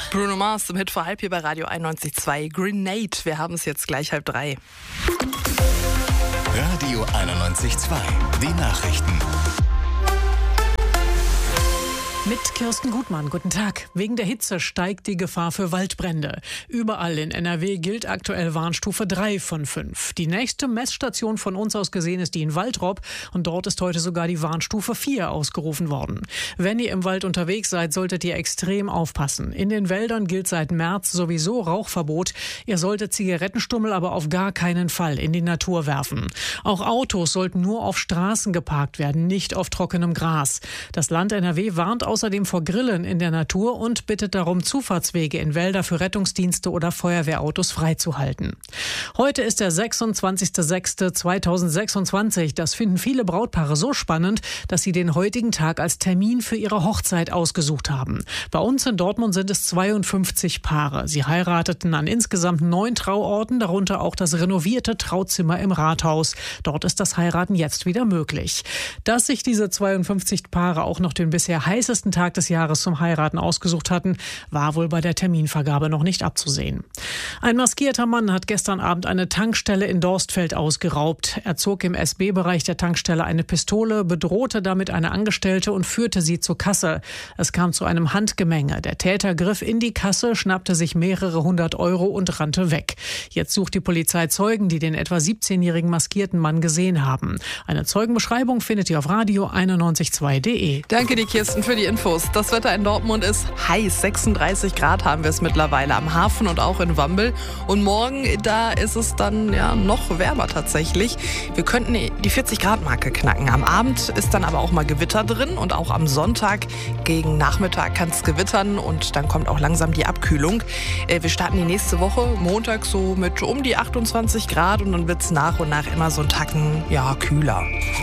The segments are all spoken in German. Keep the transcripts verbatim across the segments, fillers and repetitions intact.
Bruno Mars zum Hit vor halb hier bei Radio einundneunzig Komma zwei. Grenade, wir haben es jetzt gleich halb drei. Radio einundneunzig Komma zwei, die Nachrichten. Mit Kirsten Gutmann, guten Tag. Wegen der Hitze steigt die Gefahr für Waldbrände. Überall in N R W gilt aktuell Warnstufe drei von fünf. Die nächste Messstation von uns aus gesehen ist die in Waltrop und dort ist heute sogar die Warnstufe vier ausgerufen worden. Wenn ihr im Wald unterwegs seid, solltet ihr extrem aufpassen. In den Wäldern gilt seit März sowieso Rauchverbot. Ihr solltet Zigarettenstummel aber auf gar keinen Fall in die Natur werfen. Auch Autos sollten nur auf Straßen geparkt werden, nicht auf trockenem Gras. Das Land N R W warnt aus außerdem vor Grillen in der Natur und bittet darum, Zufahrtswege in Wälder für Rettungsdienste oder Feuerwehrautos freizuhalten. Heute ist der sechsundzwanzigster sechster zweitausendsechsundzwanzig. Das finden viele Brautpaare so spannend, dass sie den heutigen Tag als Termin für ihre Hochzeit ausgesucht haben. Bei uns in Dortmund sind es zweiundfünfzig Paare. Sie heirateten an insgesamt neun Trauorten, darunter auch das renovierte Trauzimmer im Rathaus. Dort ist das Heiraten jetzt wieder möglich. Dass sich diese zweiundfünfzig Paare auch noch den bisher heißesten Tag des Jahres zum Heiraten ausgesucht hatten, war wohl bei der Terminvergabe noch nicht abzusehen. Ein maskierter Mann hat gestern Abend eine Tankstelle in Dorstfeld ausgeraubt. Er zog im S B-Bereich der Tankstelle eine Pistole, bedrohte damit eine Angestellte und führte sie zur Kasse. Es kam zu einem Handgemenge. Der Täter griff in die Kasse, schnappte sich mehrere hundert Euro und rannte weg. Jetzt sucht die Polizei Zeugen, die den etwa siebzehnjährigen maskierten Mann gesehen haben. Eine Zeugenbeschreibung findet ihr auf radio einundneunzig Komma zwei Punkt de. Danke dir, Kirsten, für die Infos. Das Wetter in Dortmund ist heiß. sechsunddreißig Grad haben wir es mittlerweile am Hafen und auch in Wambel. Und morgen, da ist es dann ja noch wärmer tatsächlich. Wir könnten die vierzig Grad Marke knacken. Am Abend ist dann aber auch mal Gewitter drin und auch am Sonntag gegen Nachmittag kann es gewittern und dann kommt auch langsam die Abkühlung. Wir starten die nächste Woche Montag so mit um die achtundzwanzig Grad und dann wird es nach und nach immer so ein Tacken ja, kühler.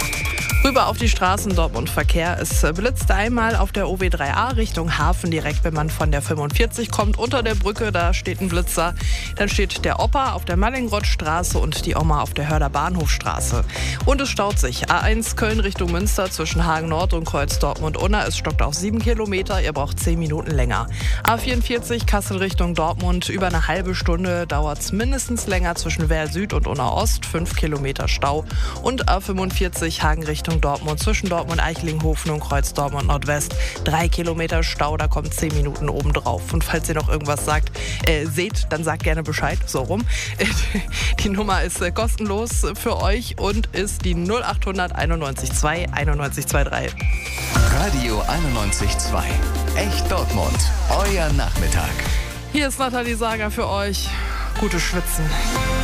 Rüber auf die Straßen Dortmund Verkehr. Es blitzt einmal auf der O W drei A Richtung Hafen direkt, wenn man von der fünfundvierzig kommt. Unter der Brücke, da steht ein Blitzer. Dann steht der Opa auf der Mallingrottstraße und die Oma auf der Hörder Bahnhofstraße. Und es staut sich. A eins Köln Richtung Münster zwischen Hagen Nord und Kreuz Dortmund-Unna. Es stockt auf sieben Kilometer. Ihr braucht zehn Minuten länger. A vierundvierzig Kassel Richtung Dortmund. Über eine halbe Stunde dauert es mindestens länger zwischen Werl Süd und Unna Ost. fünf Kilometer Stau. Und A fünfundvierzig Hagen Richtung Dortmund, zwischen Dortmund, Eichlinghofen und Kreuz Dortmund Nordwest. Drei Kilometer Stau, da kommt zehn Minuten obendrauf. Und falls ihr noch irgendwas sagt, äh, seht, dann sagt gerne Bescheid, so rum. Die Nummer ist äh, kostenlos für euch und ist die null achthundert einundneunzig zwei einundneunzig dreiundzwanzig. Radio einundneunzig Komma zwei. Echt Dortmund. Euer Nachmittag. Hier ist Nathalie Sager für euch. Gutes Schwitzen.